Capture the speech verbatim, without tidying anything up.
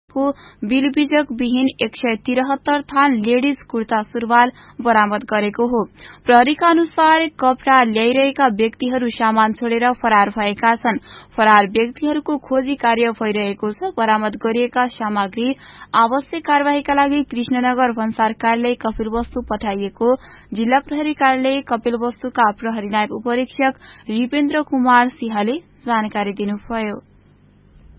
को बिलबिजक विहीन एक सय तिरहत्तर थान लेडीज कुर्ता सुरुवाल बरामद गरेको हो। प्रहरीका अनुसार कपड़ा ल्याइरहेका व्यक्तिहरू सामान छोडेर फरार भएका छन्। फरार व्यक्तिहरूको खोजी कार्य भइरहेको छ। बरामद गरिएका सामग्री आवश्यक कार्यवाहीका लागि कृष्णनगर भन्सार कार्यालय कपिलवस्तु पठाइएको जिल्ला प्रहरी कार्यालय कपिलवस्तुका प्रहरी नायब उपरीक्षक रिपेन्द्र कुमार सिंहले जानकारी दिनुभयो।